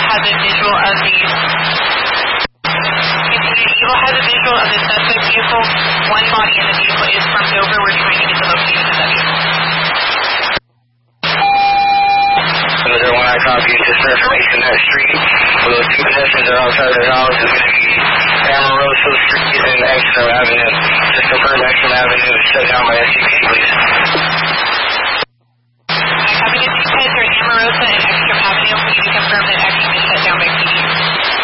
has a visual of the suspect vehicle. One body in the vehicle is from Dover. We're trying to get the location of that vehicle. Another one I copy, just for information, that street where those two pedestrians are outside their house is going to be Amoroso Street and Ekstrom Avenue. Just confirm Ekstrom Avenue is shut down by SCI.